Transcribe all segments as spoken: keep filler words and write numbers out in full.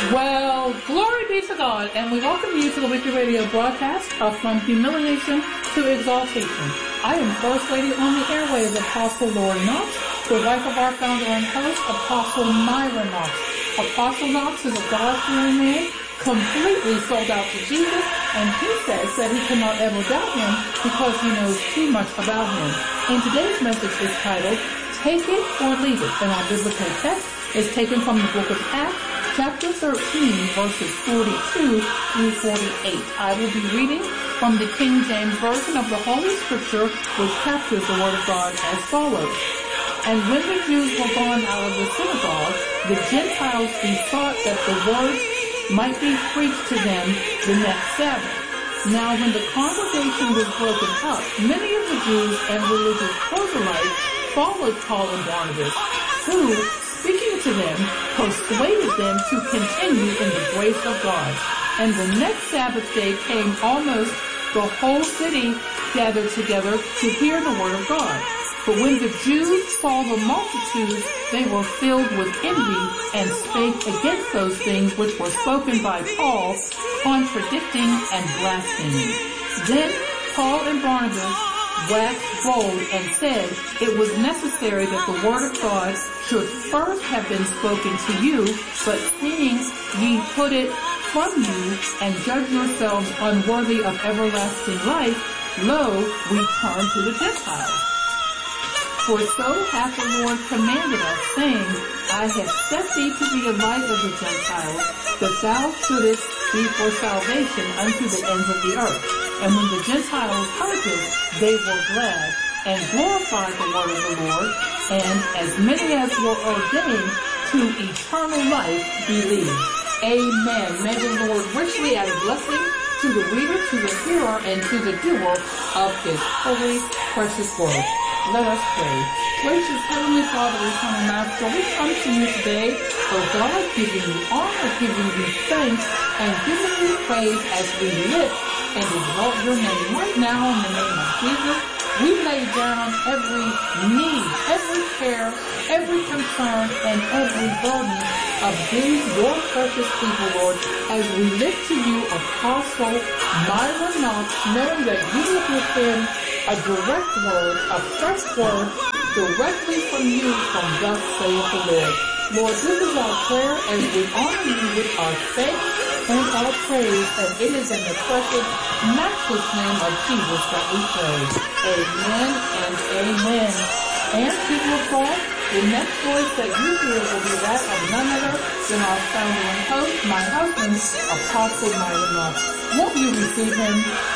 Well, glory be to God, and we welcome you to the weekly radio broadcast of From Humiliation to Exaltation. I am First Lady on the airways, Apostle Lori Knox, the wife of our founder and host, Apostle Myra Knox. Apostle Knox is a God-fearing man, completely sold out to Jesus, and he says that he cannot ever doubt him because he knows too much about him. And today's message is titled, Take It or Leave It, and our biblical text is taken from the book of Acts, chapter thirteen, verses forty-two through forty-eight. I will be reading from the King James Version of the Holy Scripture, which captures the Word of God as follows. And when the Jews were gone out of the synagogue, the Gentiles besought that the word might be preached to them the next Sabbath. Now when the congregation was broken up, many of the Jews and religious proselytes followed Paul and Barnabas, who, speaking to them, persuaded them to continue in the grace of God. And the next Sabbath day came almost the whole city gathered together to hear the word of God. But when the Jews saw the multitudes, they were filled with envy and spake against those things which were spoken by Paul, contradicting and blaspheming. Then Paul and Barnabas waxed bold and said it was necessary that the word of God should first have been spoken to you, but seeing ye put it from you and judge yourselves unworthy of everlasting life, lo, we turn to the Gentiles. For so hath the Lord commanded us, saying, I have set thee to be a light of the Gentiles, that thou shouldest be for salvation unto the ends of the earth. And when the Gentiles heard this, they were glad, and glorified the word of the Lord, and as many as were ordained to eternal life believed. Amen. May the Lord richly add a blessing to the reader, to the hearer, and to the doer of his holy, precious word. Let us pray. Gracious Heavenly Father, Eternal Master, we come to you today, oh God, giving you honor, giving you thanks, and giving you praise as we lift and exalt your name. Right now, in the name of Jesus, we lay down every need, every care, every concern, and every burden of these, your precious people, Lord, as we lift to you Apostle Myra Knox, knowing that you will give him a direct word, a fresh word, directly from you, from thus saith the Lord. Lord, this is our prayer as we honor you with our thanks and our praise, and it is in the precious, matchless name of Jesus that we pray. Amen and amen. And people of God, the next voice that you hear will be that of none other than our founder and host, my husband, Apostle Myra Knox. Won't you receive him?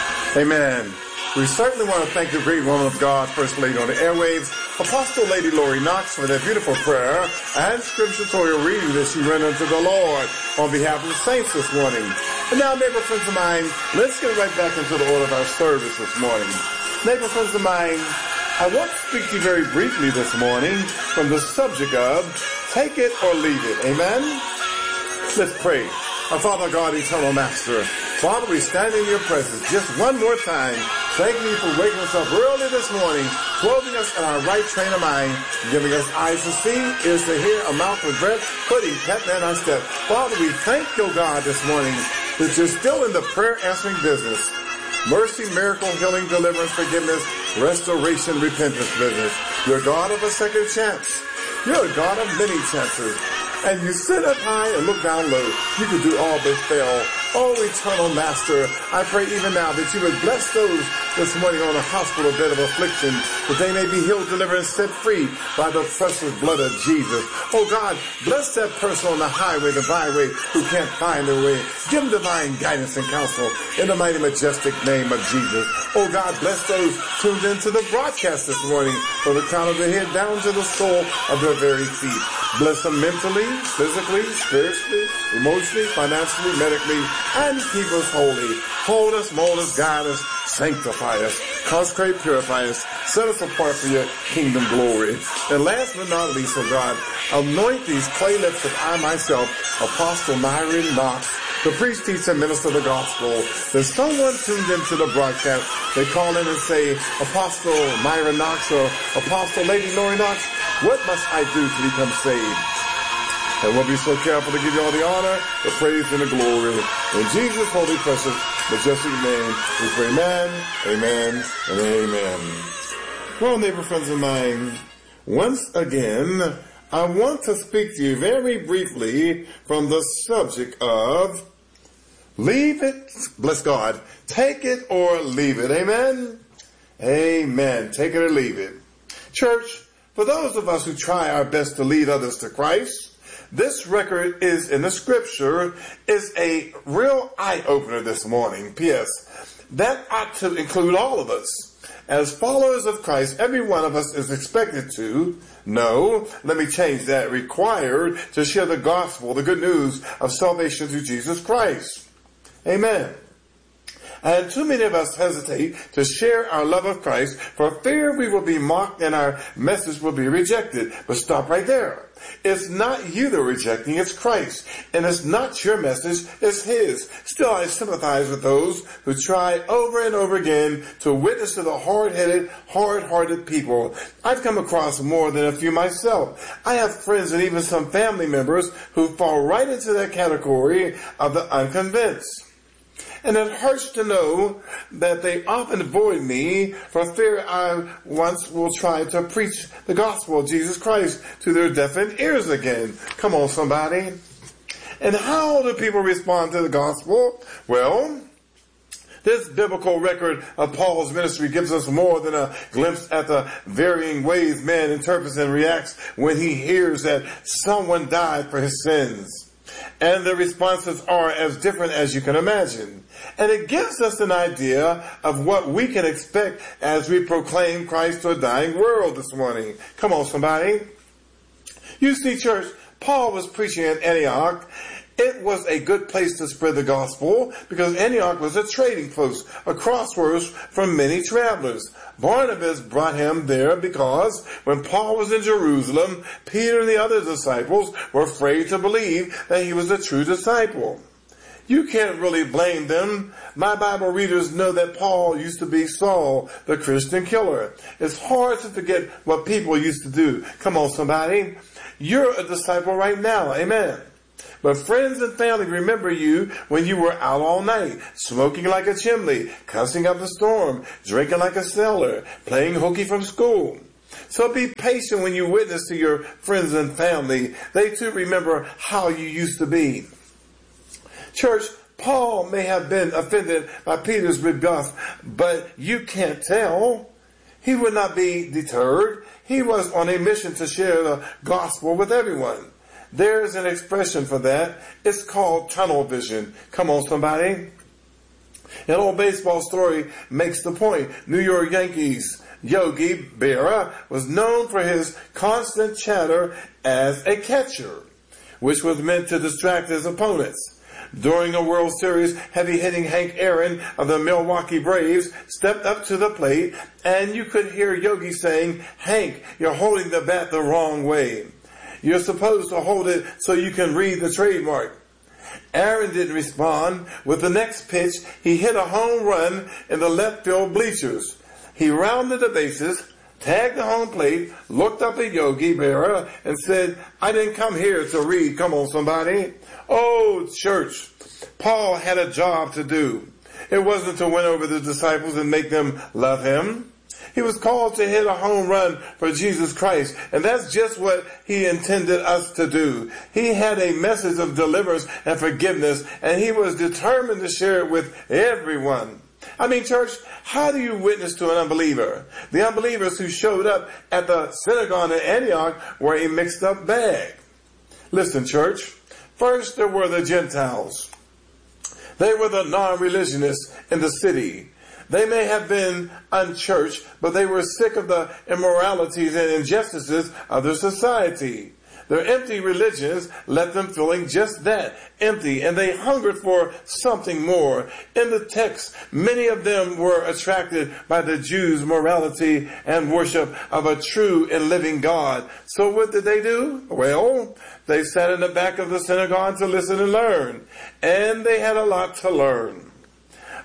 Amen. We certainly want to thank the great woman of God, First Lady on the airwaves, Apostle Lady Lori Knox, for that beautiful prayer and scriptural reading that she rendered to the Lord on behalf of the saints this morning. And now, neighbor friends of mine, let's get right back into the order of our service this morning. Neighbor friends of mine, I want to speak to you very briefly this morning from the subject of take it or leave it. Amen? Let's pray. Our Father God, Eternal Master, Father, we stand in your presence just one more time, thanking you for waking us up early this morning, clothing us in our right train of mind, giving us eyes to see, ears to hear, a mouth with breath, putting pep in our step. Father, we thank you, God, this morning that you're still in the prayer answering business. Mercy, miracle, healing, deliverance, forgiveness, restoration, repentance business. You're God of a second chance. You're a God of many chances. And you sit up high and look down low. You can do all but fail. Oh, Eternal Master, I pray even now that you would bless those this morning on a hospital bed of affliction, that they may be healed, delivered, and set free by the precious blood of Jesus. Oh God, bless that person on the highway, the byway, who can't find their way. Give them divine guidance and counsel in the mighty, majestic name of Jesus. Oh God, bless those tuned into the broadcast this morning, from the crown of their head down to the sole of their very feet. Bless them mentally, physically, spiritually, emotionally, financially, medically, and keep us holy. Hold us, mold us, guide us, sanctify us, consecrate, purify us, set us apart for your kingdom glory. And last but not least, oh God, anoint these clay lips of I myself, Apostle Myra Knox, to preach, teach, and minister the gospel. There's someone tuned into the broadcast. They call in and say, Apostle Myra Knox or Apostle Lady Lori Knox, what must I do to become saved? And we'll be so careful to give you all the honor, the praise, and the glory. In Jesus' holy, precious, majestic name, we pray amen, amen, and amen. Well, neighbor friends of mine, once again, I want to speak to you very briefly from the subject of leave it, bless God, take it or leave it, amen? Amen, take it or leave it. Church, for those of us who try our best to lead others to Christ, this record is in the scripture is a real eye-opener this morning. P S. That ought to include all of us. As followers of Christ, every one of us is expected to, no, let me change that, required to share the gospel, the good news of salvation through Jesus Christ. Amen. And too many of us hesitate to share our love of Christ for fear we will be mocked and our message will be rejected. But stop right there. It's not you that are rejecting, it's Christ. And it's not your message, it's His. Still, I sympathize with those who try over and over again to witness to the hard-headed, hard-hearted people. I've come across more than a few myself. I have friends and even some family members who fall right into that category of the unconvinced. And it hurts to know that they often avoid me for fear I once will try to preach the gospel of Jesus Christ to their deafened ears again. Come on, somebody. And how do people respond to the gospel? Well, this biblical record of Paul's ministry gives us more than a glimpse at the varying ways man interprets and reacts when he hears that someone died for his sins. And the responses are as different as you can imagine. And it gives us an idea of what we can expect as we proclaim Christ to a dying world this morning. Come on, somebody. You see, church, Paul was preaching at Antioch. It was a good place to spread the gospel because Antioch was a trading post, a crossroads for many travelers. Barnabas brought him there because when Paul was in Jerusalem, Peter and the other disciples were afraid to believe that he was a true disciple. You can't really blame them. My Bible readers know that Paul used to be Saul, the Christian killer. It's hard to forget what people used to do. Come on, somebody. You're a disciple right now. Amen. But friends and family remember you when you were out all night, smoking like a chimney, cussing up a storm, drinking like a sailor, playing hooky from school. So be patient when you witness to your friends and family. They too remember how you used to be. Church, Paul may have been offended by Peter's rebuff, but you can't tell. He would not be deterred. He was on a mission to share the gospel with everyone. There's an expression for that. It's called tunnel vision. Come on, somebody. An old baseball story makes the point. New York Yankees Yogi Berra was known for his constant chatter as a catcher, which was meant to distract his opponents. During a World Series, heavy-hitting Hank Aaron of the Milwaukee Braves stepped up to the plate, and you could hear Yogi saying, "Hank, you're holding the bat the wrong way. You're supposed to hold it so you can read the trademark." Aaron didn't respond. With the next pitch, he hit a home run in the left field bleachers. He rounded the bases, tagged the home plate, looked up at Yogi Berra, and said, "I didn't come here to read. Come on, somebody." Oh, church, Paul had a job to do. It wasn't to win over the disciples and make them love him. He was called to hit a home run for Jesus Christ, and that's just what he intended us to do. He had a message of deliverance and forgiveness, and he was determined to share it with everyone. I mean, church, how do you witness to an unbeliever? The unbelievers who showed up at the synagogue in Antioch were a mixed-up bag. Listen, church, first there were the Gentiles. They were the non-religionists in the city. They may have been unchurched, but they were sick of the immoralities and injustices of their society. Their empty religions left them feeling just that, empty, and they hungered for something more. In the text, many of them were attracted by the Jews' morality and worship of a true and living God. So what did they do? Well, they sat in the back of the synagogue to listen and learn, and they had a lot to learn.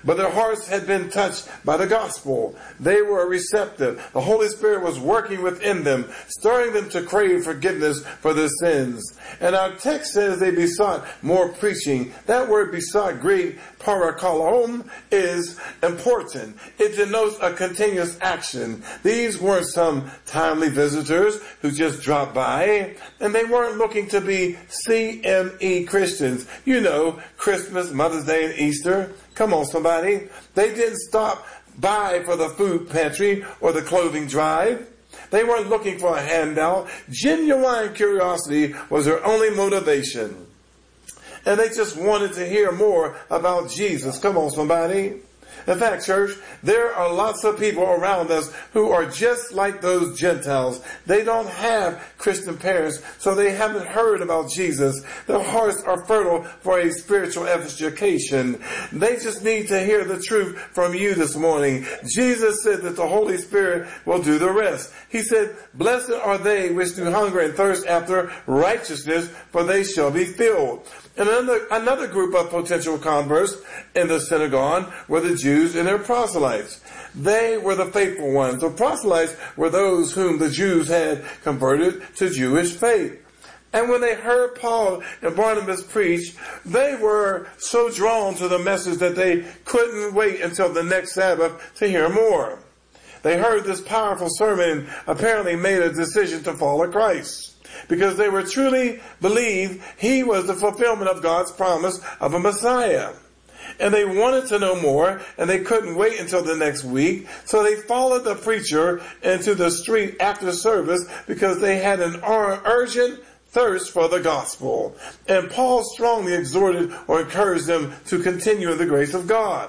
But their hearts had been touched by the gospel. They were receptive. The Holy Spirit was working within them, stirring them to crave forgiveness for their sins. And our text says they besought more preaching. That word besought, Greek, parakalon, is important. It denotes a continuous action. These weren't some timely visitors who just dropped by, and they weren't looking to be C M E Christians. You know, Christmas, Mother's Day, and Easter. Come on, somebody. They didn't stop by for the food pantry or the clothing drive. They weren't looking for a handout. Genuine curiosity was their only motivation. And they just wanted to hear more about Jesus. Come on, somebody. In fact, church, there are lots of people around us who are just like those Gentiles. They don't have Christian parents, so they haven't heard about Jesus. Their hearts are fertile for a spiritual education. They just need to hear the truth from you this morning. Jesus said that the Holy Spirit will do the rest. He said, "Blessed are they which do hunger and thirst after righteousness, for they shall be filled." And another, another group of potential converts in the synagogue were the Jews and their proselytes. They were the faithful ones. The proselytes were those whom the Jews had converted to Jewish faith. And when they heard Paul and Barnabas preach, they were so drawn to the message that they couldn't wait until the next Sabbath to hear more. They heard this powerful sermon and apparently made a decision to follow Christ, because they were truly believed he was the fulfillment of God's promise of a Messiah. And they wanted to know more, and they couldn't wait until the next week, so they followed the preacher into the street after service because they had an urgent thirst for the gospel. And Paul strongly exhorted or encouraged them to continue in the grace of God.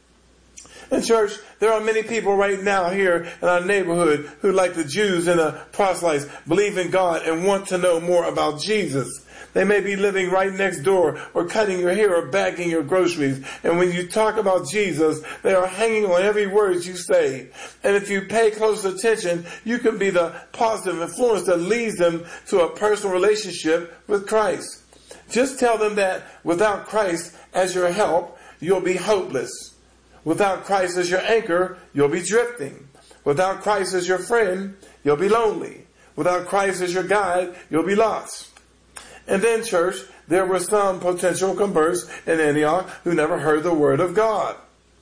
And church, there are many people right now here in our neighborhood who, like the Jews and the proselytes, believe in God and want to know more about Jesus. They may be living right next door or cutting your hair or bagging your groceries. And when you talk about Jesus, they are hanging on every word you say. And if you pay close attention, you can be the positive influence that leads them to a personal relationship with Christ. Just tell them that without Christ as your help, you'll be hopeless. Without Christ as your anchor, you'll be drifting. Without Christ as your friend, you'll be lonely. Without Christ as your guide, you'll be lost. And then, church, there were some potential converts in Antioch who never heard the word of God.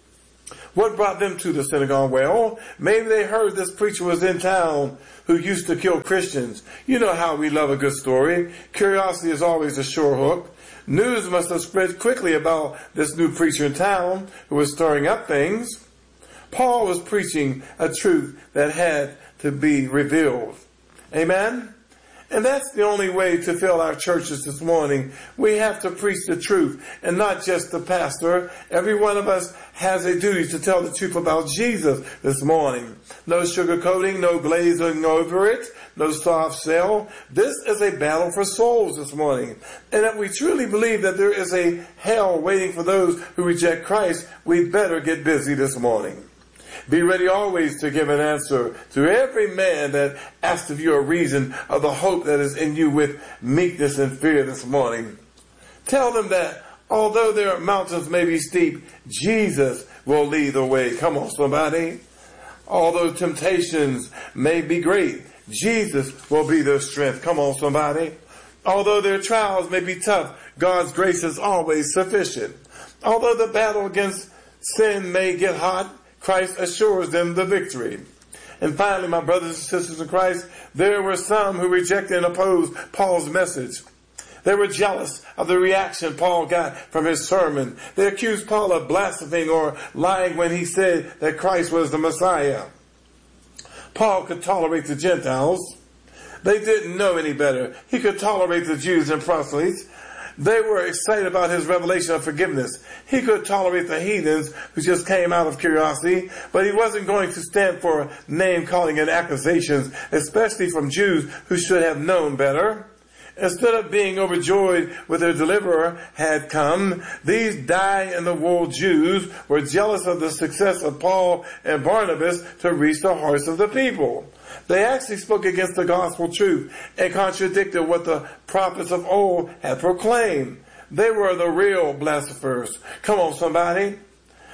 What brought them to the synagogue? Well, maybe they heard this preacher was in town who used to kill Christians. You know how we love a good story. Curiosity is always a sure hook. News must have spread quickly about this new preacher in town who was stirring up things. Paul was preaching a truth that had to be revealed. Amen? And that's the only way to fill our churches this morning. We have to preach the truth, and not just the pastor. Every one of us has a duty to tell the truth about Jesus this morning. No sugarcoating, no glazing over it, no soft sell. This is a battle for souls this morning. And if we truly believe that there is a hell waiting for those who reject Christ, we better get busy this morning. Be ready always to give an answer to every man that asks of you a reason of the hope that is in you with meekness and fear this morning. Tell them that although their mountains may be steep, Jesus will lead the way. Come on, somebody. Although temptations may be great, Jesus will be their strength. Come on, somebody. Although their trials may be tough, God's grace is always sufficient. Although the battle against sin may get hot, Christ assures them the victory. And finally, my brothers and sisters in Christ, there were some who rejected and opposed Paul's message. They were jealous of the reaction Paul got from his sermon. They accused Paul of blaspheming or lying when he said that Christ was the Messiah. Paul could tolerate the Gentiles. They didn't know any better. He could tolerate the Jews and proselytes. They were excited about his revelation of forgiveness. He could tolerate the heathens who just came out of curiosity, but he wasn't going to stand for name-calling and accusations, especially from Jews who should have known better. Instead of being overjoyed with their deliverer had come, these die-in-the-wool Jews were jealous of the success of Paul and Barnabas to reach the hearts of the people. They actually spoke against the gospel truth and contradicted what the prophets of old had proclaimed. They were the real blasphemers. Come on, somebody.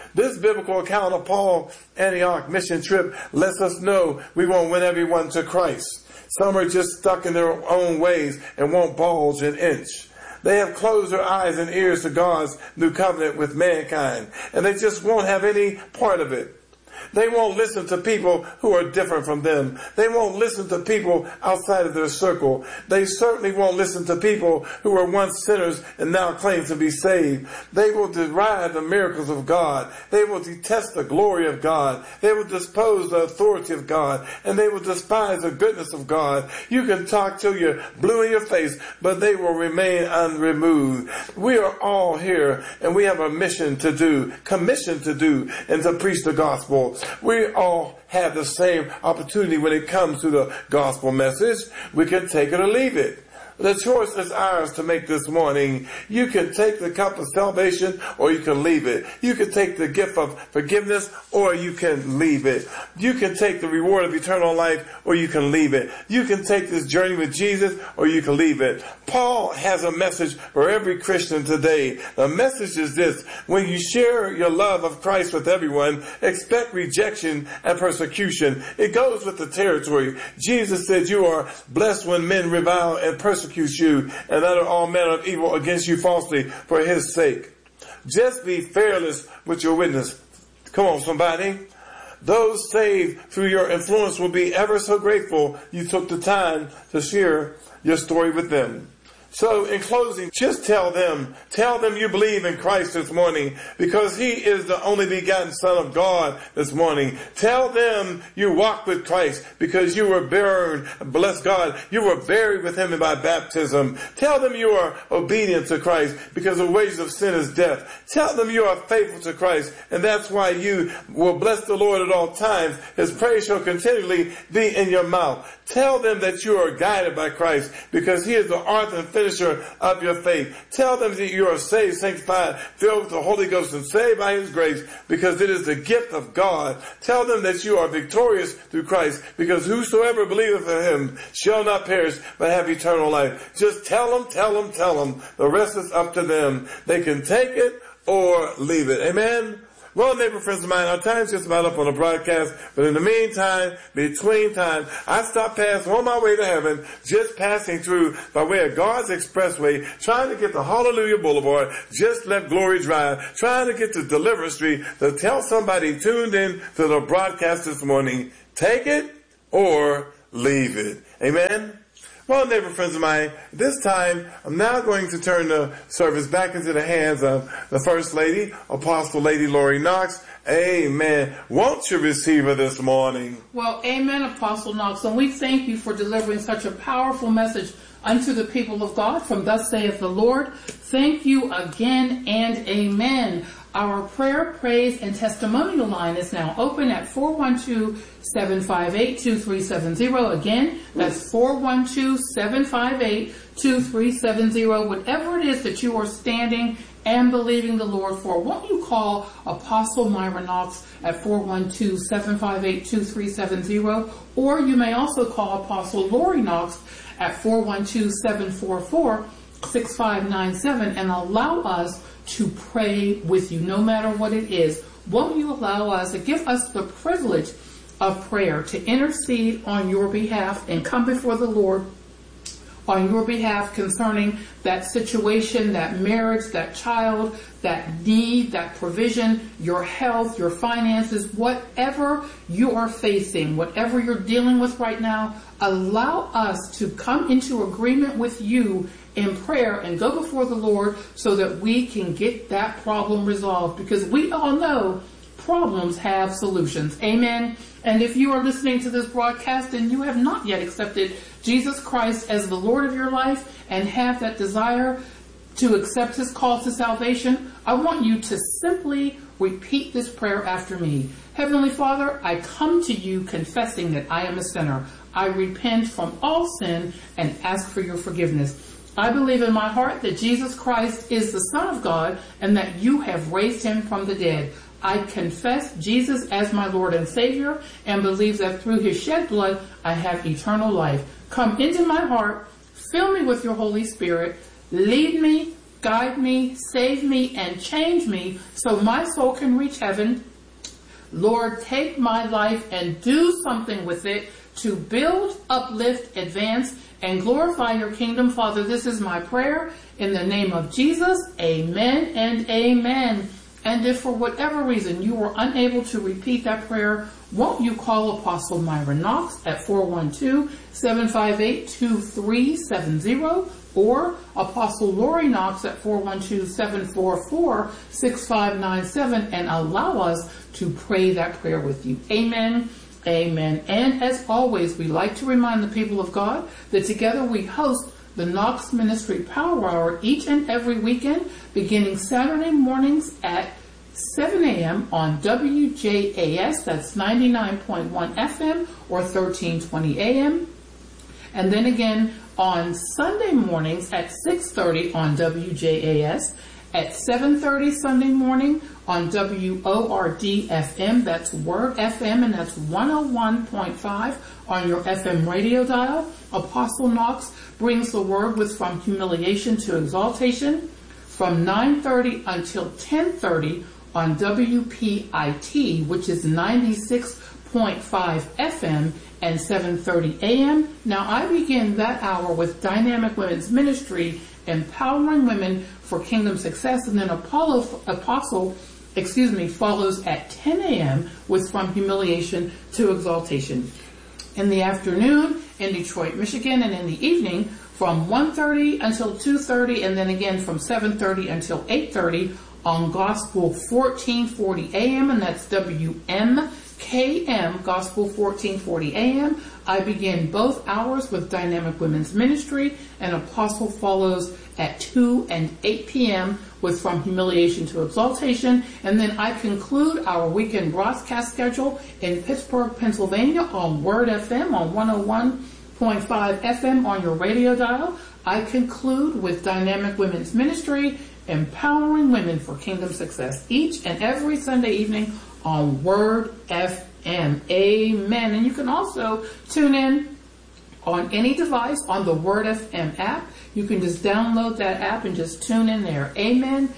This biblical account of Paul's Antioch mission trip lets us know we won't win everyone to Christ. Some are just stuck in their own ways and won't bulge an inch. They have closed their eyes and ears to God's new covenant with mankind, and they just won't have any part of it. They won't listen to people who are different from them. They won't listen to people outside of their circle. They certainly won't listen to people who were once sinners and now claim to be saved. They will deride the miracles of God. They will detest the glory of God. They will despise the authority of God. And they will despise the goodness of God. You can talk till you're blue in your face, but they will remain unremoved. We are all here, and we have a mission to do, commission to do, and to preach the gospel. We all have the same opportunity when it comes to the gospel message. We can take it or leave it. The choice is ours to make this morning. You can take the cup of salvation or you can leave it. You can take the gift of forgiveness or you can leave it. You can take the reward of eternal life or you can leave it. You can take this journey with Jesus or you can leave it. Paul has a message for every Christian today. The message is this: when you share your love of Christ with everyone, expect rejection and persecution. It goes with the territory. Jesus said, "You are blessed when men revile and persecute you and utter all manner of evil against you falsely for his sake." Just be fearless with your witness. Come on, somebody. Those saved through your influence will be ever so grateful you took the time to share your story with them. So in closing, just tell them, tell them you believe in Christ this morning because he is the only begotten Son of God this morning. Tell them you walk with Christ because you were buried, bless God, you were buried with him by baptism. Tell them you are obedient to Christ because the wages of sin is death. Tell them you are faithful to Christ, and that's why you will bless the Lord at all times. His praise shall continually be in your mouth. Tell them that you are guided by Christ because he is the author and finisher of your faith. Tell them that you are saved, sanctified, filled with the Holy Ghost, and saved by his grace because it is the gift of God. Tell them that you are victorious through Christ because whosoever believeth in him shall not perish but have eternal life. Just tell them, tell them, tell them. The rest is up to them. They can take it or leave it. Amen? Well, neighbor friends of mine, our time's just about up on the broadcast, but in the meantime, between time, I stopped past on my way to heaven, just passing through by way of God's Expressway, trying to get to Hallelujah Boulevard, just left Glory Drive, trying to get to Deliverance Street to tell somebody tuned in to the broadcast this morning, take it or leave it. Amen? Well, neighbor friends of mine, this time I'm now going to turn the service back into the hands of the First Lady, Apostle Lady Lori Knox. Amen. Won't you receive her this morning? Well, amen, Apostle Knox. And we thank you for delivering such a powerful message unto the people of God from Thus Saith the Lord. Thank you again and amen. Our prayer, praise, and testimonial line is now open at four one two, seven five eight, two three seven zero. Again, that's four one two, seven five eight, two three seven zero. Whatever it is that you are standing and believing the Lord for, won't you call Apostle Myra Knox at four one two, seven five eight, two three seven zero? Or you may also call Apostle Lori Knox at four one two, seven four four, six five nine seven and allow us to pray with you, no matter what it is. Won't you allow us to give us the privilege of prayer to intercede on your behalf and come before the Lord on your behalf concerning that situation, that marriage, that child, that need, that provision, your health, your finances, whatever you are facing, whatever you're dealing with right now, allow us to come into agreement with you in prayer and go before the Lord so that we can get that problem resolved, because we all know problems have solutions. Amen. And if you are listening to this broadcast and you have not yet accepted Jesus Christ as the Lord of your life and have that desire to accept his call to salvation, I want you to simply repeat this prayer after me. Heavenly Father, I come to you confessing that I am a sinner. I repent from all sin and ask for your forgiveness. I believe in my heart that Jesus Christ is the Son of God and that you have raised him from the dead. I confess Jesus as my Lord and Savior and believe that through his shed blood, I have eternal life. Come into my heart, fill me with your Holy Spirit, lead me, guide me, save me, and change me so my soul can reach heaven. Lord, take my life and do something with it to build, uplift, advance, and glorify your kingdom. Father, this is my prayer in the name of Jesus. Amen and amen. And if for whatever reason you were unable to repeat that prayer, won't you call Apostle Myra Knox at four one two, seven five eight, two three seven zero or Apostle Lori Knox at four one two, seven four four, six five nine seven and allow us to pray that prayer with you. Amen. Amen. And as always, we like to remind the people of God that together we host the Knox Ministry Power Hour each and every weekend, beginning Saturday mornings at seven a.m. on W J A S, that's ninety-nine point one F M or thirteen twenty A M. And then again on Sunday mornings at six thirty on W J A S, at seven thirty Sunday morning on W O R D F M, that's Word F M, and that's one oh one point five on your F M radio dial. Apostle Knox brings the word with From Humiliation to Exaltation from nine thirty until ten thirty on W P I T, which is ninety-six point five F M and seven thirty A M. Now I begin that hour with Dynamic Women's Ministry, empowering women for kingdom success, and then Apollo, Apostle, excuse me, follows at ten A M with From Humiliation to Exaltation. In the afternoon in Detroit, Michigan, and in the evening from one thirty until two thirty, and then again from seven thirty until eight thirty on Gospel fourteen forty A M, and that's W M K M, Gospel fourteen forty A M. I begin both hours with Dynamic Women's Ministry, and Apostle follows at two and eight P M with From Humiliation to Exaltation. And then I conclude our weekend broadcast schedule in Pittsburgh, Pennsylvania on Word F M on one oh one point five F M on your radio dial. I conclude with Dynamic Women's Ministry, empowering women for kingdom success, each and every Sunday evening on Word F M. Amen. And you can also tune in on any device on the Word F M app. You can just download that app and just tune in there. Amen.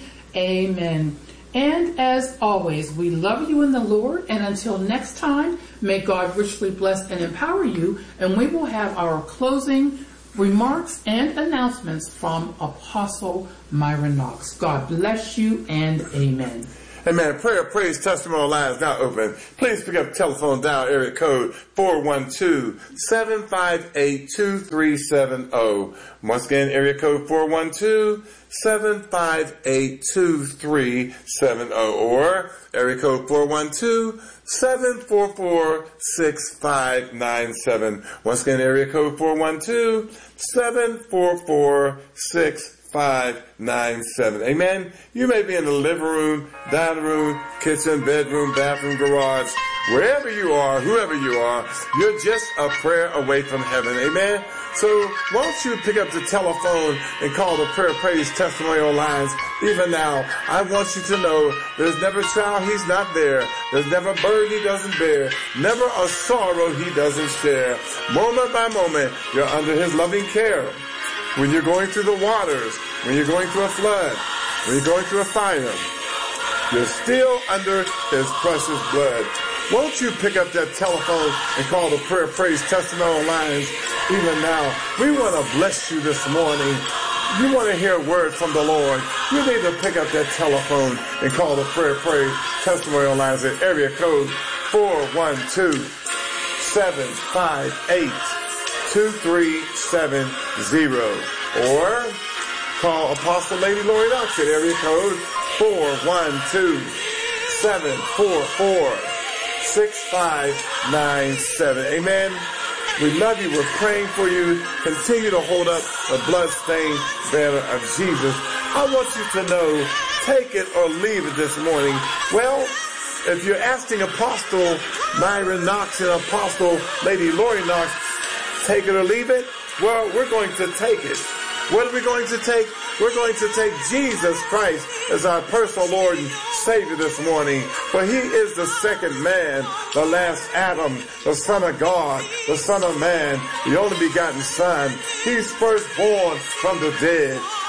Amen. And as always, we love you in the Lord. And until next time, may God richly bless and empower you. And we will have our closing remarks and announcements from Apostle Myra Knox. God bless you and amen. Amen. Prayer, praise, testimony line is now open. Please pick up the telephone dial area code four one two, seven five eight, two three seven zero. Once again, area code four one two, seven five eight, two three seven zero or area code four one two, seven four four, six five nine seven. Once again, area code four one two, seven four four, six five nine seven. Amen. You may be in the living room, dining room, kitchen, bedroom, bathroom, garage, wherever you are, whoever you are, you're just a prayer away from heaven. Amen. So why don't you pick up the telephone and call the prayer, praise, testimonial lines even now. I want you to know there's never a trial he's not there. There's never a burden he doesn't bear. Never a sorrow he doesn't share. Moment by moment, you're under his loving care. When you're going through the waters, when you're going through a flood, when you're going through a fire, you're still under his precious blood. Won't you pick up that telephone and call the prayer, praise, testimonial lines even now? We want to bless you this morning. You want to hear a word from the Lord. You need to pick up that telephone and call the prayer, praise, testimonial lines at area code four one two, seven five eight, two three seven zero or call Apostle Lady Lori Knox at area code four one two, seven four four, six five nine seven. Amen. We love you. We're praying for you. Continue to hold up the bloodstained banner of Jesus. I want you to know, take it or leave it this morning. Well, if you're asking Apostle Myra Knox and Apostle Lady Lori Knox, take it or leave it? Well, we're going to take it. What are we going to take? We're going to take Jesus Christ as our personal Lord and Savior this morning. For he is the second man, the last Adam, the Son of God, the Son of Man, the only begotten Son. He's firstborn from the dead.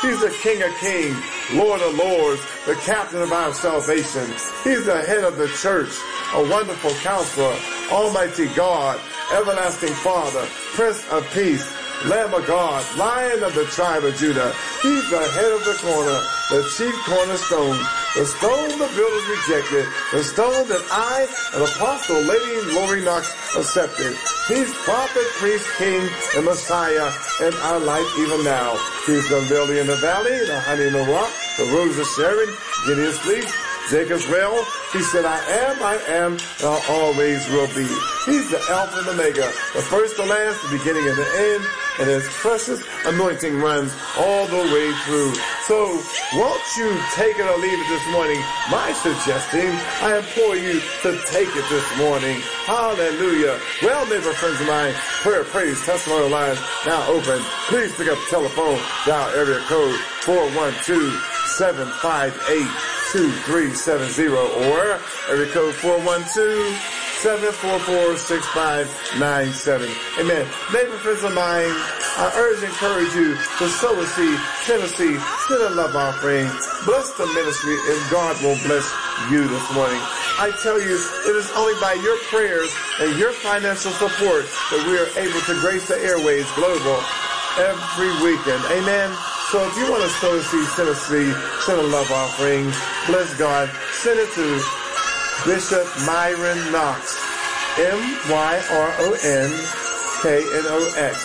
He's the King of kings, Lord of lords, the captain of our salvation. He's the head of the church, a wonderful counselor, Almighty God, everlasting Father, Prince of Peace, Lamb of God, Lion of the tribe of Judah. He's the head of the corner, the chief cornerstone, the stone the builders rejected, the stone that I, an apostle, Lady Lori Knox, accepted. He's prophet, priest, king, and Messiah in our life even now. He's the lily in the valley, the honey in the rock, the rose of Sharon, Gideon's fleece, Jacob's well. He said, I am, I am, and I always will be. He's the Alpha and Omega, the first, the last, the beginning and the end, and his precious anointing runs all the way through. So, won't you take it or leave it this morning? My suggesting, I implore you to take it this morning. Hallelujah. Well, neighbor friends of mine, prayer, praise, testimony lines now open. Please pick up the telephone, dial area code four one two, seven five eight, two three seven zero or area code four one two, seven four four, six five nine seven. Amen. Neighbor friends of mine, I urge and encourage you to sow a seed, send a seed, send a love offering. Bless the ministry and God will bless you this morning. I tell you, it is only by your prayers and your financial support that we are able to grace the airways global every weekend. Amen. So if you want to sow a seed, send a seed, send a love offering, bless God, send it to Bishop Myron Knox, M Y R O N K N O X.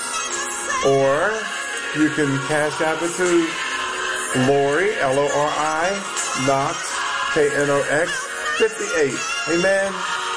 Or you can cash out it to Lori, L O R I, Knox, K N O X, fifty-eight. Amen.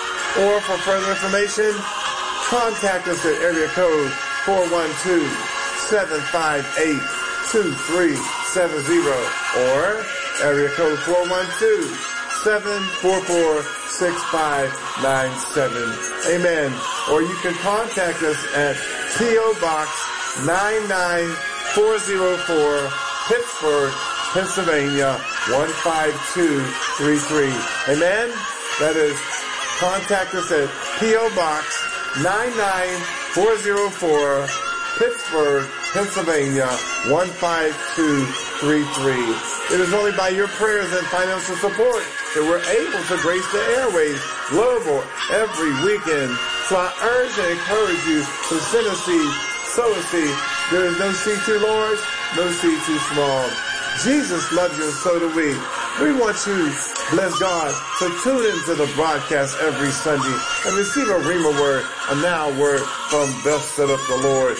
Or for further information, contact us at area code four one two, seven five eight, two three seven zero or area code four one two, seven four four, six five nine seven. Amen. Or you can contact us at P O Box nine nine four zero four, Pittsburgh, Pennsylvania one five two three three. Amen. That is, contact us at P O Box nine nine four zero four, Pittsburgh, Pennsylvania one five two three three. It is only by your prayers and financial support that we're able to grace the airways global every weekend. So I urge and encourage you to send a seed, sow a seed. There is no seed too large, no seed too small. Jesus loves you and so do we. We want you, bless God, to tune into the broadcast every Sunday and receive a Rhema word, a now word from thus saith the Lord.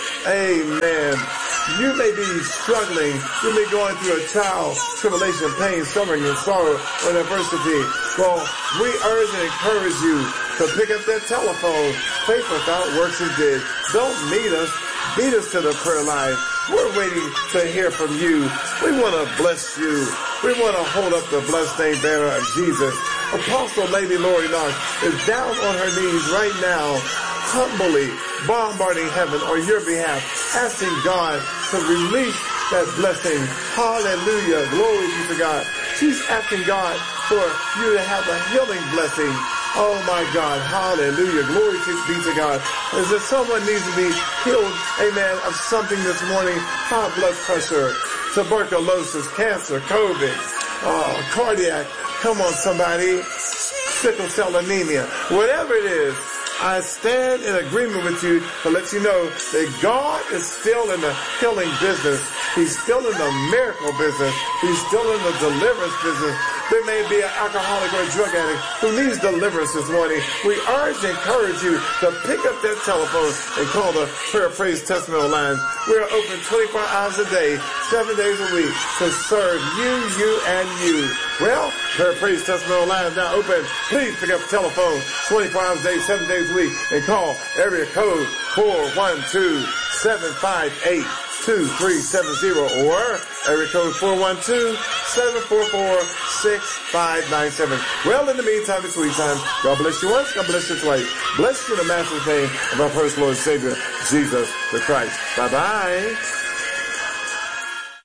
Amen. You may be struggling. You may be going through a trial, tribulation, pain, suffering, and sorrow, or adversity. Well, we urge and encourage you to pick up that telephone. Faith without works is dead. Don't meet us. Beat us to the prayer line. We're waiting to hear from you. We want to bless you. We want to hold up the bloodstained banner of Jesus. Apostle Lady Lori Knox is down on her knees right now, humbly bombarding heaven on your behalf, asking God to release that blessing. Hallelujah. Glory be to God. She's asking God for you to have a healing blessing. Oh my God. Hallelujah. Glory be to God. Is there someone needs to be healed, amen, of something this morning? High blood pressure, tuberculosis, cancer, COVID, oh, cardiac. Come on, somebody. Sickle cell anemia. Whatever it is, I stand in agreement with you to let you know that God is still in the healing business. He's still in the miracle business. He's still in the deliverance business. There may be an alcoholic or a drug addict who needs deliverance this morning. We urge and encourage you to pick up that telephone and call the prayer, praise, testimony line. We are open twenty-four hours a day, seven days a week to serve you, you, and you. Well, prayer, praise, testimony line is now open. Please pick up the telephone twenty-four hours a day, seven days a week, and call area code four one two, seven five eight, two three seven zero or area code four one two, seven four four, six five nine seven. Well, in the meantime, it's sweet time. God bless you once, God bless you twice. Bless you in the Master's name of our first Lord and Savior, Jesus the Christ. Bye-bye.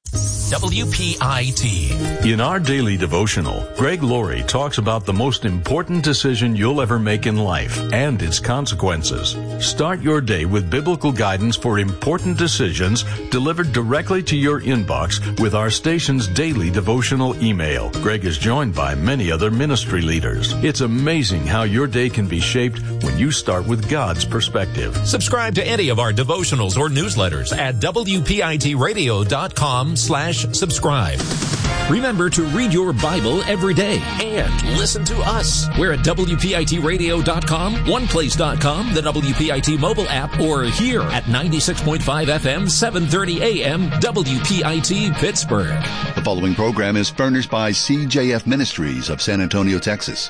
W P I T. In our daily devotional, Greg Laurie talks about the most important decision you'll ever make in life and its consequences. Start your day with biblical guidance for important decisions delivered directly to your inbox with our station's daily devotional email. Greg is joined by many other ministry leaders. It's amazing how your day can be shaped when you start with God's perspective. Subscribe to any of our devotionals or newsletters at W P I T radio dot com slash subscribe. Remember to read your Bible every day and listen to us. We're at W P I T radio dot com, one place dot com, the W P I T mobile app, or here at ninety-six point five F M, seven thirty A M, W P I T Pittsburgh. The following program is furnished by C J F Ministries of San Antonio, Texas.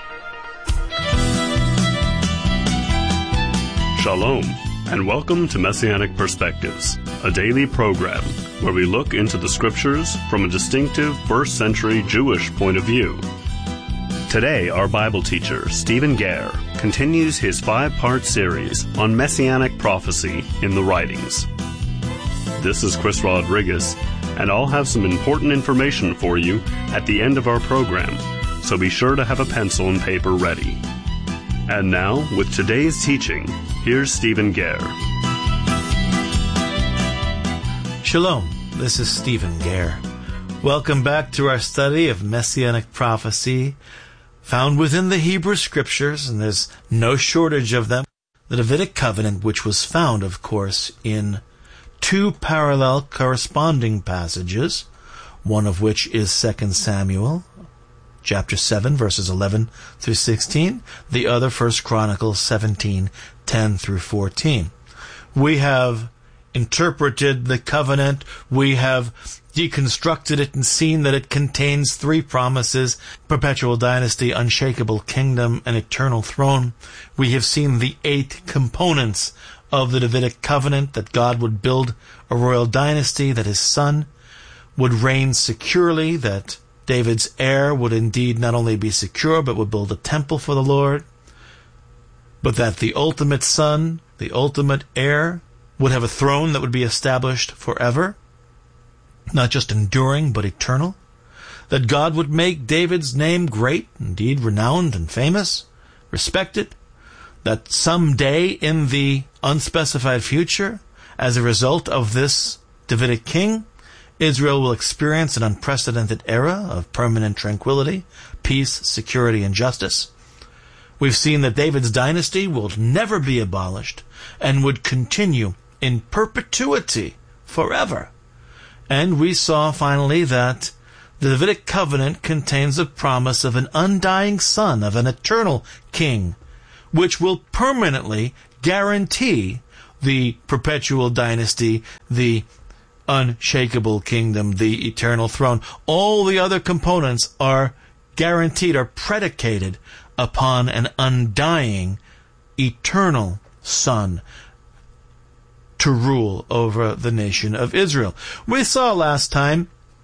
Shalom, and welcome to Messianic Perspectives, a daily program where we look into the Scriptures from a distinctive first century Jewish point of view. Today, our Bible teacher, Stephen Gare, continues his five-part series on Messianic prophecy in the writings. This is Chris Rodriguez, and I'll have some important information for you at the end of our program, so be sure to have a pencil and paper ready. And now, with today's teaching, here's Stephen Gare. Shalom, this is Stephen Gare. Welcome back to our study of Messianic prophecy found within the Hebrew Scriptures, and there's no shortage of them. The Davidic covenant, which was found, of course, in two parallel corresponding passages, one of which is Second Samuel, chapter seven, verses eleven through sixteen, the other First Chronicles seventeen, ten through fourteen. We have interpreted the covenant, we have deconstructed it and seen that it contains three promises: perpetual dynasty, unshakable kingdom, and eternal throne. We have seen the eight components of the Davidic covenant, that God would build a royal dynasty, that his son would reign securely, that David's heir would indeed not only be secure, but would build a temple for the Lord, but that the ultimate son, the ultimate heir, would have a throne that would be established forever, not just enduring, but eternal, that God would make David's name great, indeed renowned and famous, respected, that someday in the unspecified future, as a result of this Davidic king, Israel will experience an unprecedented era of permanent tranquility, peace, security, and justice. We've seen that David's dynasty will never be abolished and would continue in perpetuity forever. And we saw finally that the Davidic covenant contains a promise of an undying son, of an eternal king, which will permanently guarantee the perpetual dynasty, the unshakable kingdom, the eternal throne. All the other components are guaranteed, are predicated upon an undying, eternal son to rule over the nation of Israel. We saw last time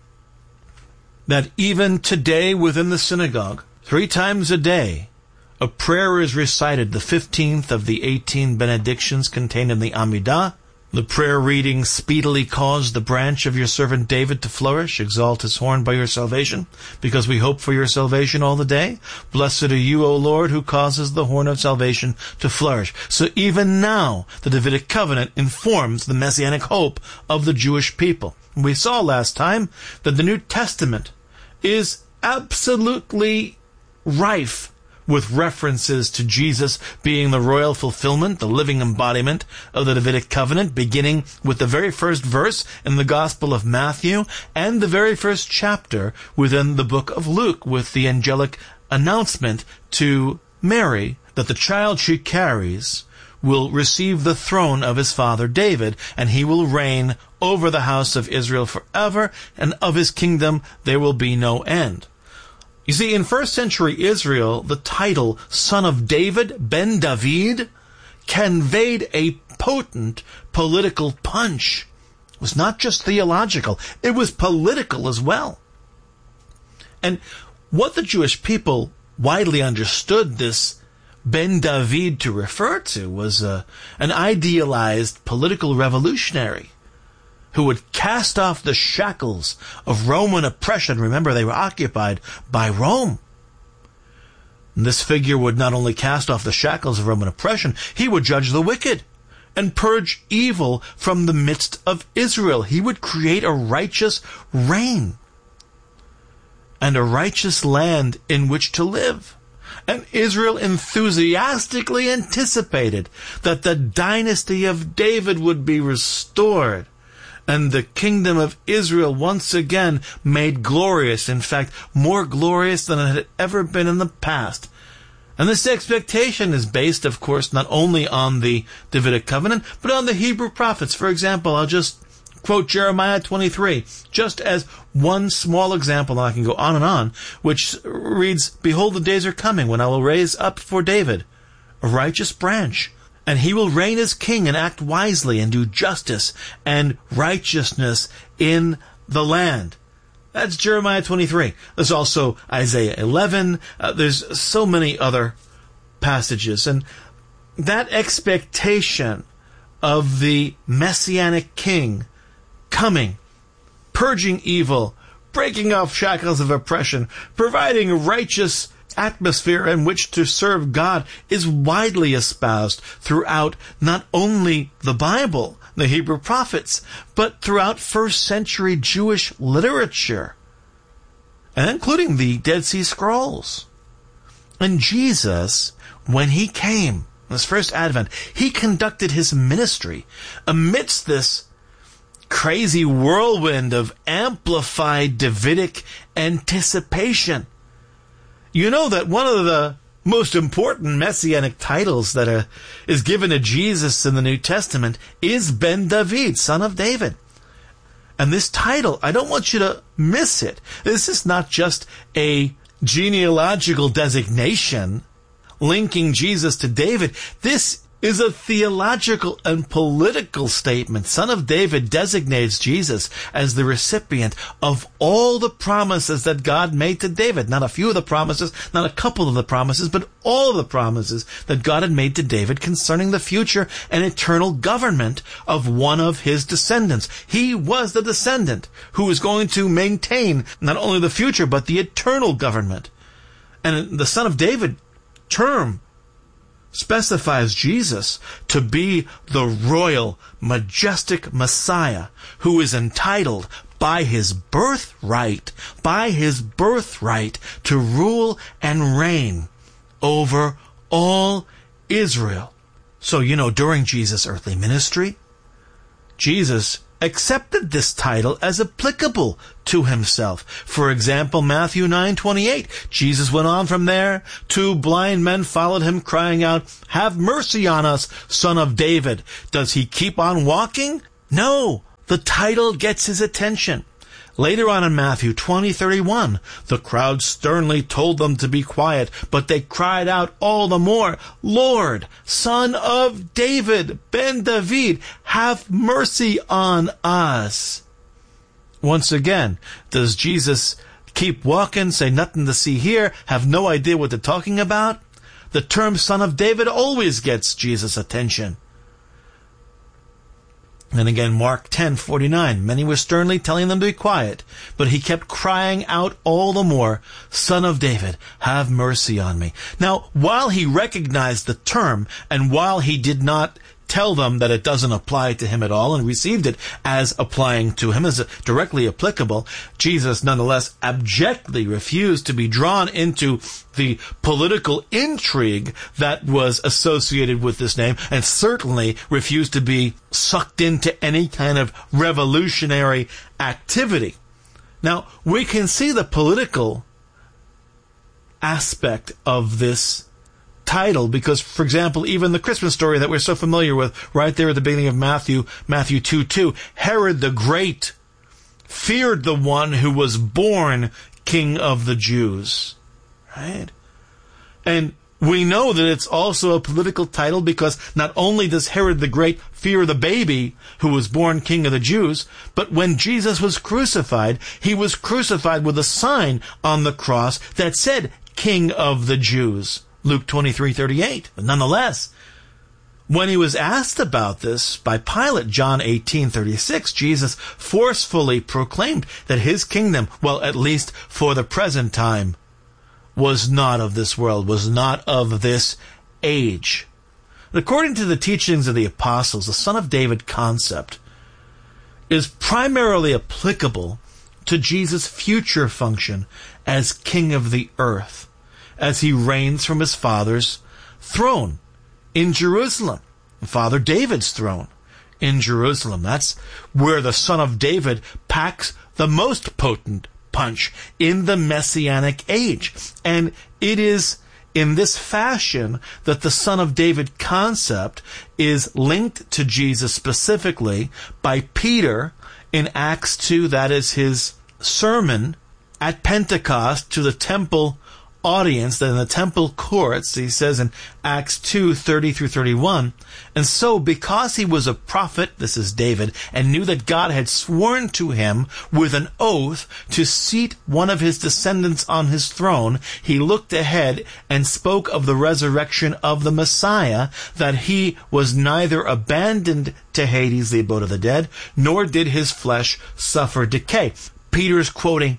that even today within the synagogue, three times a day, a prayer is recited, the fifteenth of the eighteen benedictions contained in the Amidah. The prayer reading, "Speedily cause the branch of your servant David to flourish, exalt his horn by your salvation, because we hope for your salvation all the day. Blessed are you, O Lord, who causes the horn of salvation to flourish." So even now, the Davidic covenant informs the messianic hope of the Jewish people. We saw last time that the New Testament is absolutely rife with references to Jesus being the royal fulfillment, the living embodiment of the Davidic covenant, beginning with the very first verse in the Gospel of Matthew and the very first chapter within the book of Luke, with the angelic announcement to Mary that the child she carries will receive the throne of his father David, and he will reign over the house of Israel forever, and of his kingdom there will be no end. You see, in first century Israel, the title Son of David, Ben David, conveyed a potent political punch. It was not just theological, it was political as well. And what the Jewish people widely understood this Ben David to refer to was uh, an idealized political revolutionary who would cast off the shackles of Roman oppression. Remember, they were occupied by Rome. And this figure would not only cast off the shackles of Roman oppression, he would judge the wicked and purge evil from the midst of Israel. He would create a righteous reign and a righteous land in which to live. And Israel enthusiastically anticipated that the dynasty of David would be restored and the kingdom of Israel once again made glorious, in fact, more glorious than it had ever been in the past. And this expectation is based, of course, not only on the Davidic covenant, but on the Hebrew prophets. For example, I'll just quote Jeremiah twenty-three, just as one small example, and I can go on and on, which reads, "Behold, the days are coming when I will raise up for David a righteous branch, and he will reign as king and act wisely and do justice and righteousness in the land." That's Jeremiah twenty-three. There's also Isaiah eleven. Uh, there's so many other passages. And that expectation of the Messianic king coming, purging evil, breaking off shackles of oppression, providing a righteous atmosphere in which to serve God is widely espoused throughout not only the Bible, the Hebrew prophets, but throughout first century Jewish literature, and including the Dead Sea Scrolls. And Jesus, when he came, his first advent, he conducted his ministry amidst this crazy whirlwind of amplified Davidic anticipation. You know that one of the most important messianic titles that are, is given to Jesus in the New Testament is Ben David, son of David. And this title, I don't want you to miss it. This is not just a genealogical designation linking Jesus to David. This is a theological and political statement. Son of David designates Jesus as the recipient of all the promises that God made to David. Not a few of the promises, not a couple of the promises, but all of the promises that God had made to David concerning the future and eternal government of one of his descendants. He was the descendant who was going to maintain not only the future, but the eternal government. And the Son of David term specifies Jesus to be the royal, majestic Messiah who is entitled by his birthright, by his birthright to rule and reign over all Israel. So, you know, during Jesus' earthly ministry, Jesus accepted this title as applicable to himself. For example, Matthew nine twenty-eight. Jesus went on from there. Two blind men followed him, crying out, "Have mercy on us, Son of David." Does he keep on walking? No. The title gets his attention. Later on in Matthew twenty thirty-one, the crowd sternly told them to be quiet, but they cried out all the more, "Lord, Son of David, Ben David, have mercy on us." Once again, does Jesus keep walking, say nothing to see here, have no idea what they're talking about? The term Son of David always gets Jesus' attention. And again, Mark ten forty-nine, many were sternly telling them to be quiet, but he kept crying out all the more, "Son of David, have mercy on me." Now, while he recognized the term, and while he did not tell them that it doesn't apply to him at all, and received it as applying to him, as directly applicable, Jesus nonetheless abjectly refused to be drawn into the political intrigue that was associated with this name, and certainly refused to be sucked into any kind of revolutionary activity. Now, we can see the political aspect of this title because, for example, even the Christmas story that we're so familiar with right there at the beginning of Matthew, Matthew two two, Herod the Great feared the one who was born King of the Jews. Right? And we know that it's also a political title because not only does Herod the Great fear the baby who was born King of the Jews, but when Jesus was crucified, he was crucified with a sign on the cross that said King of the Jews. Luke twenty-three thirty-eight. But nonetheless, When he was asked about this by Pilate, John eighteen thirty-six, Jesus forcefully proclaimed that his kingdom, well, at least for the present time, was not of this world, was not of this age. According to the teachings of the apostles, the Son of David concept is primarily applicable to Jesus' future function as King of the earth, as he reigns from his Father's throne in Jerusalem, Father David's throne in Jerusalem. That's where the Son of David packs the most potent punch in the Messianic age. And it is in this fashion that the Son of David concept is linked to Jesus specifically by Peter in Acts two. That is his sermon at Pentecost to the temple audience, that in the temple courts, he says in Acts two, thirty through thirty-one, and so because he was a prophet, this is David, and knew that God had sworn to him with an oath to seat one of his descendants on his throne, he looked ahead and spoke of the resurrection of the Messiah, that he was neither abandoned to Hades, the abode of the dead, nor did his flesh suffer decay. Peter's quoting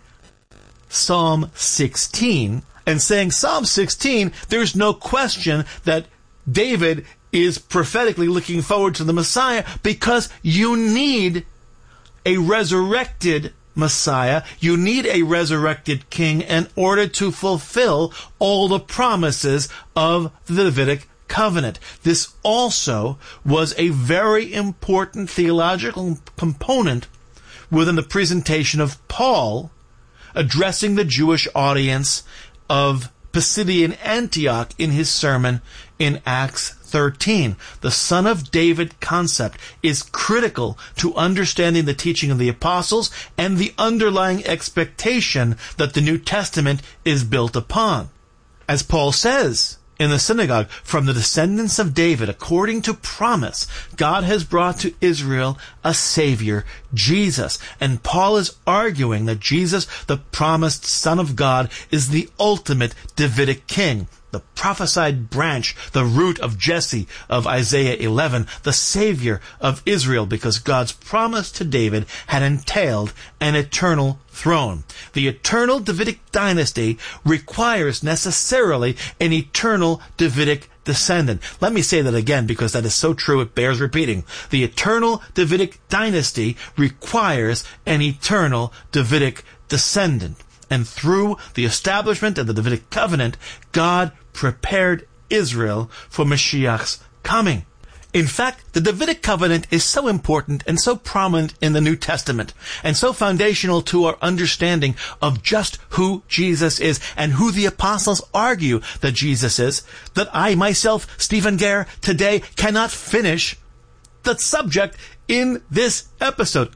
Psalm sixteen, and saying Psalm sixteen, there's no question that David is prophetically looking forward to the Messiah, because you need a resurrected Messiah, you need a resurrected king in order to fulfill all the promises of the Davidic covenant. This also was a very important theological component within the presentation of Paul addressing the Jewish audience of Pisidian Antioch in his sermon in Acts thirteen. The Son of David concept is critical to understanding the teaching of the apostles and the underlying expectation that the New Testament is built upon. As Paul says in the synagogue, from the descendants of David, according to promise, God has brought to Israel a Savior, Jesus. And Paul is arguing that Jesus, the promised Son of God, is the ultimate Davidic king, the prophesied branch, the root of Jesse of Isaiah eleven, the Savior of Israel, because God's promise to David had entailed an eternal throne. The eternal Davidic dynasty requires necessarily an eternal Davidic descendant. Let me say that again, because that is so true it bears repeating. The eternal Davidic dynasty requires an eternal Davidic descendant. And through the establishment of the Davidic covenant, God prepared Israel for Mashiach's coming. In fact, the Davidic covenant is so important and so prominent in the New Testament, and so foundational to our understanding of just who Jesus is and who the apostles argue that Jesus is, that I myself, Stephen Gare, today cannot finish the subject in this episode.